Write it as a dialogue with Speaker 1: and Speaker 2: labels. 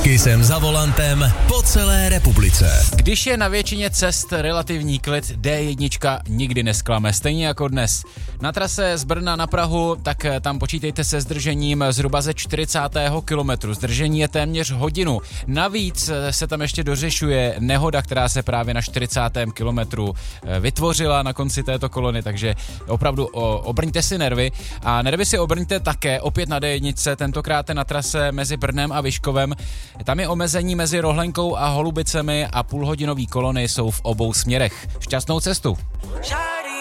Speaker 1: Kisem za volantem po celé republice.
Speaker 2: Když je na většině cest relativní klid, D1 nikdy nesklame, stejně jako dnes. Na trase z Brna na Prahu, tak tam počítejte se zdržením zhruba ze 40. kilometru. Zdržení je téměř hodinu. Navíc se tam ještě dořešuje nehoda, která se právě na 40. kilometru vytvořila na konci této kolony, takže opravdu obrňte si nervy. A nervy si obrňte také opět na D1, tentokrát na trase mezi Brnem a Vyškovem. Tam je omezení mezi Rohlenkou a Holubicemi a půlhodinový kolony jsou v obou směrech. Šťastnou cestu!